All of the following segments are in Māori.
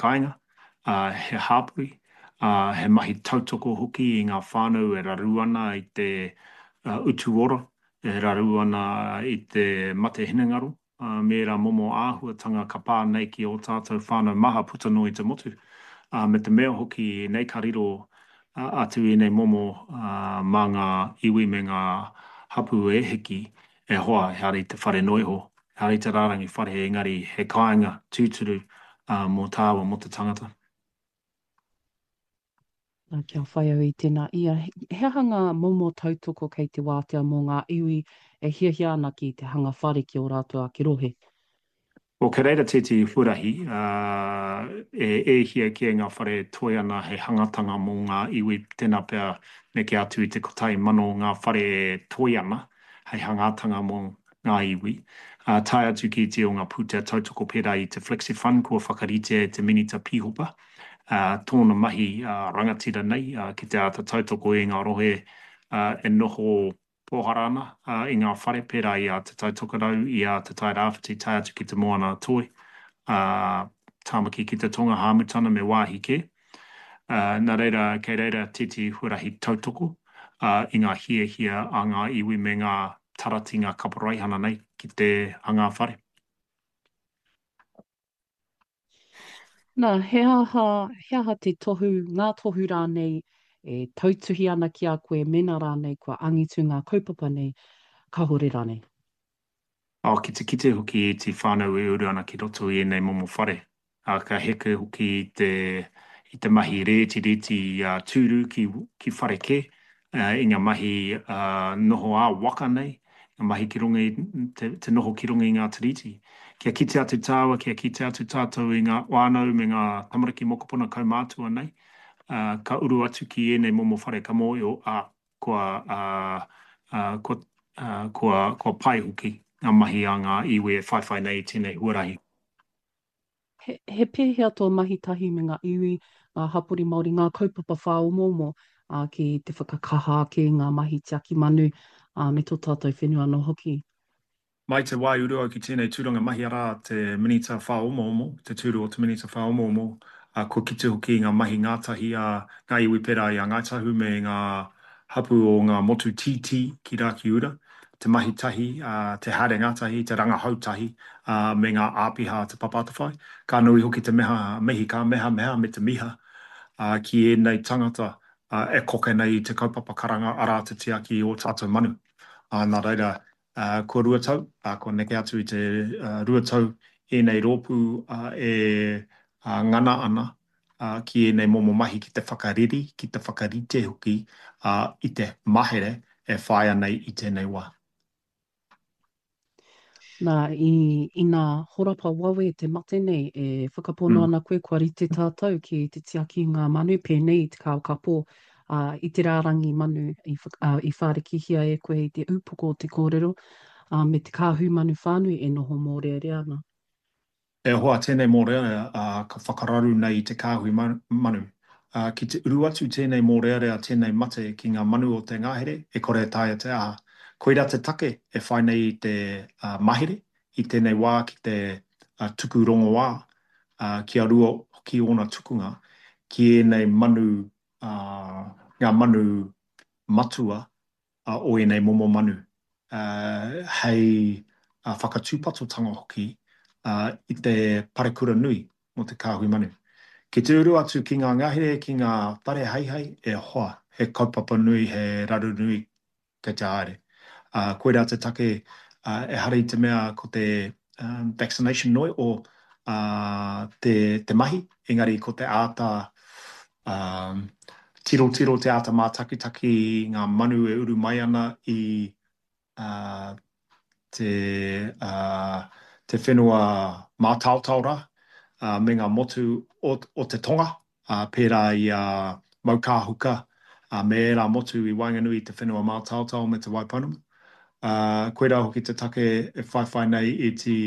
kāinga, he hāpui, he mahi tautoko hoki i ngā whānau e raru ana i te utu ora, e raru ana i te mate hinangaru, mērā momo āhuatanga ka pā nei ki o tātou whānau maha puta no i te motu. Me te mea hoki nei ka riro atu i nei momo mā ngā iwi me ngā hapu e heki e hoa he ari te whare noiho. He ari te rārangi whare engari he kāinga tūturu mō tāua mō te tangata. Kia whai au i tēnā ia. He hanga momo tautoko kei te wātea mō ngā iwi e hiahia ana ki te hanga whare ki o rātua ki rohe. O ke reira tēti hurahi, e hia ki ngā whare toi ana he hangatanga mō ngā iwi tēnā pēr me ke atu i te kotai mano ngā whare toi ana hei hangatanga mō ngā iwi. Tai atu ki te o ngā putea tautoko pēra i te Flexi Fund kua whakarite te minita pihopa. Tōna mahi rangatira nei ki te ata tautoko i ngā rohe e noho pohara ana i ngā whare pērā i a te tautokarau, i a te tai rāwhiti, tai atu ki te moana toi, tāmaki ki te tonga hāmutana me wāhi ke. Nā reira, kei reira titi hurahi tautoko i ngā hia a ngā iwi me ngā tarati ngā kaparaihana nei ki te hanga whare. Nā, he aha te tohu, ngā tohu rānei e tautuhi ana ki a koe mena rānei kua angitu ngā kaupapa nei, ka hore rānei. Ki te kite hoki i te whānau e uru ana ki roto i nei momo whare. Ka heke hoki i te mahi reti tūru ki whare ke, i ngā mahi noho a waka nei, ngā mahi ki runga te noho ki runga i ngā tiriti. Kia kite atu tāua, kia kite atu tātou i ngā wānau me ngā tamariki mokopuna kaumātua nei, ka uru atu ki e nei momo whare ka mōio kua pai hoki ngā mahi a ngā iwi e whaiwhai nei tēnei huarahi. He pēhea tō mahi tahi me ngā iwi, ngā hapori Māori, ngā kaupapa whāomomo ki te whakakaha ki ngā mahi te aki manu me tō tātou whenua no hoki. Mai te wai uru au ki tēnei tūranga mahi ara te minita whaomomo, te tūru o te minita whaomomo, ko kite hoki ngā mahi ngātahi a ngā iwi pera i a Ngaitahu me ngā hapu o ngā motu titi ki Raki Ura, te mahi tahi, te haere ngātahi, te ranga hautahi, me ngā āpiha te papatawhai. Ka nui hoki te mehi ka meha me te miha ki e nei tangata e koke nei te kaupapa karanga ara te tiaki o tātou manu. Nā reira, ko ruatau, ko neke atu i te ruatau e nei rōpū ngana ana ki e nei momo mahi ki te whakariri, ki te whakarite hoki i te mahere e whaia nei i tēnei wā. Nā, i ngā horapa wawe te mate nei, e whakapono ana koe kua rite tātou ki te tiaki ngā manu pēnei i te kao kapo i te rārangi manu i whārekihia e koe i te upoko o te kōrero me te kāhu manu whānui e noho mō rea rea ana. E hoa tēnei mō rea ka whakararu nei i te kāhui manu. Ki te uru atu tēnei mō rea tēnei mate ki ngā manu o te ngāhere, e kore tāia te aha. Koira te take e whai nei i te mahere, i tēnei wā ki te tuku rongo wā, ki a rua ki ona tukunga, ki e nei manu, ngā manu matua o e nei momo manu. Hei whakatūpatotanga hoki, i te parekura nui mo te kāhui manu. Ki te uru atu ki ngā ngahere, ki ngā whare haihai, e hoa, he kaupapa nui, he raru nui kei te haere. Koera te take e hari te mea ko te vaccination noi o te mahi, engari ko te āta tiro te āta mā takitaki ngā manu e uru mai ana i te whenua mātautaura me ngā motu o te tonga pērā i Maukāhuka me rā motu i Wainganui te whenua mātautau me te Waiponamu. Koera hoki te take e whaiwhai nei i te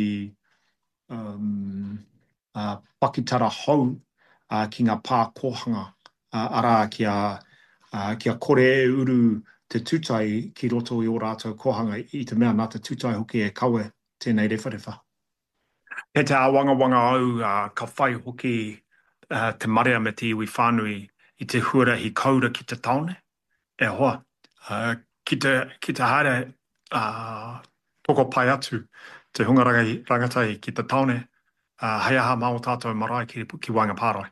pakitara hou ki ngā pā kōhanga ara kia kore e uru te tūtai ki roto i o rātou kohanga i te mea nā te tūtai hoki e kawe tēnei rewharewha. He te awanga au ka whai hoki te marea me te iwi whānui i te huarahi kaura ki te taone. E hoa, uh, ki te haere toko pai atu te hungarangai rangatai ki te taone, hei aha mā o tātou marae ki wanga pārai.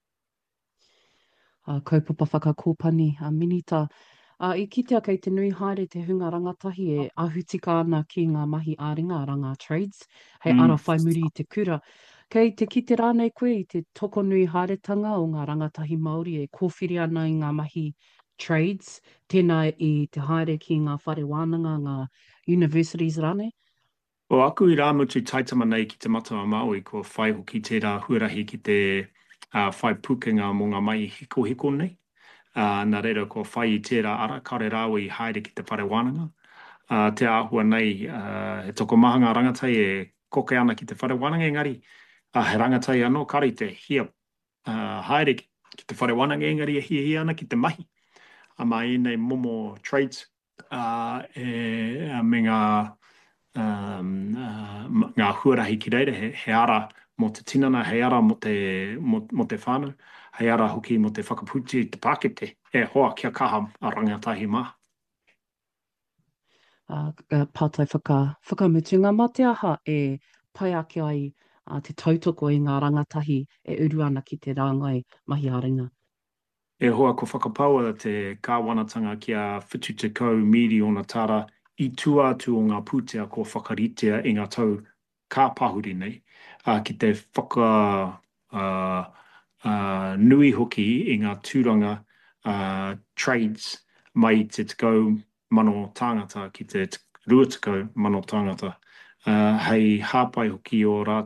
Kaupapa whakakōpani, minita. I kitea kei te nui haere te hunga rangatahi e ahutika ana ki ngā mahi āringa, ranga trades, hei ara Mm. whai muri i te kura. Kei te kite rānei koe i te toko nui haeretanga o ngā rangatahi Māori e kōwhiri ana i ngā mahi trades, tēnā i te haere ki ngā whare wānanga, ngā universities rānei. O aku i rā mutu taitama nei ki te matua Māui, ko whai hoki tērā huarahi ki te whai pukenga mō ngā mai hiko hiko nei. Nā reira ko whai i tērā ara, kare rāua i haere ki te whare wānanga. Te āhua nei, he toko maha ngā rangatai e koke ana ki te whare wānanga, engari, he rangatai anō kari te hia haere ki te whare wānanga, engari e hia ana ki te mahi. Mai nei momo trades, me ngā huarahi ki reira, he ara mo te tinana, he ara mo te whānau, he ara hoki mo te whakaputi te Pākete, e hoa kia kaha a rangatahi mā. Pātai whakamutu. Ngā mate aha e pai ake ai te tautoko i ngā rangatahi e uru ana ki te rāngai mahi āringa. E hoa ko whakapaua te kāwanatanga kia whitu te kau miri o na tara i tuatu o ngā pūtea ko whakaritea i ngā tau kāpahuri nei. Ki te nui hoki i ngā tūranga trades mai te tekau mano tāngata ki te rua tekau mano tāngata. Hei hāpai hoki o rā